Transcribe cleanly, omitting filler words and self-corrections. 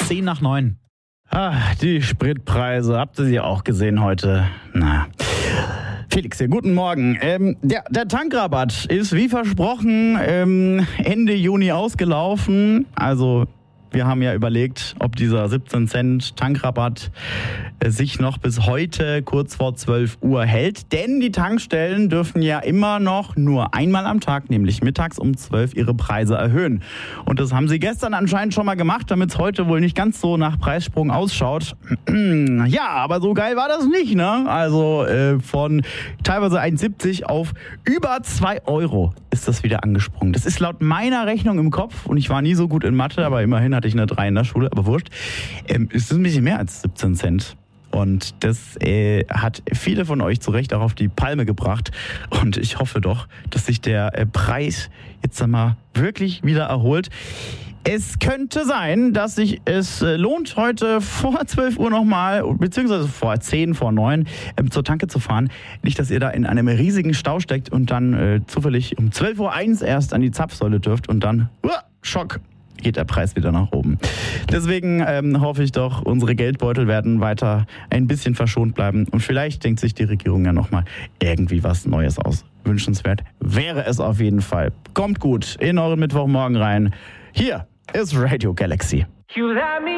10:10. Die Spritpreise, habt ihr sie auch gesehen heute? Na, Felix hier, guten Morgen. Der Tankrabatt ist wie versprochen Ende Juni ausgelaufen. Also wir haben ja überlegt, ob dieser 17 Cent Tankrabatt sich noch bis heute kurz vor 12 Uhr hält. Denn die Tankstellen dürfen ja immer noch nur einmal am Tag, nämlich mittags um 12 ihre Preise erhöhen. Und das haben sie gestern anscheinend schon mal gemacht, damit es heute wohl nicht ganz so nach Preissprung ausschaut. Ja, aber so geil war das nicht, ne? Also von teilweise 1,70 auf über 2 Euro ist das wieder angesprungen. Das ist laut meiner Rechnung im Kopf, und ich war nie so gut in Mathe, aber immerhin hatte ich eine 3 in der Schule, aber wurscht, ist das ein bisschen mehr als 17 Cent. Und das hat viele von euch zu Recht auch auf die Palme gebracht. Und ich hoffe doch, dass sich der Preis jetzt einmal wirklich wieder erholt. Es könnte sein, dass sich es lohnt, heute vor 12 Uhr nochmal, beziehungsweise vor 10, vor 9 zur Tanke zu fahren. Nicht, dass ihr da in einem riesigen Stau steckt und dann zufällig um 12:01 Uhr erst an die Zapfsäule dürft und dann, Schock, geht der Preis wieder nach oben. Deswegen hoffe ich doch, unsere Geldbeutel werden weiter ein bisschen verschont bleiben. Und vielleicht denkt sich die Regierung ja nochmal irgendwie was Neues aus. Wünschenswert wäre es auf jeden Fall. Kommt gut in euren Mittwochmorgen rein. Hier ist Radio Galaxy.